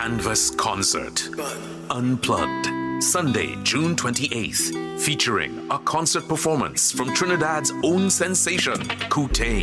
Canvas Concert. Unplugged. Sunday, June 28th. Featuring a concert performance from Trinidad's own sensation, Kutane.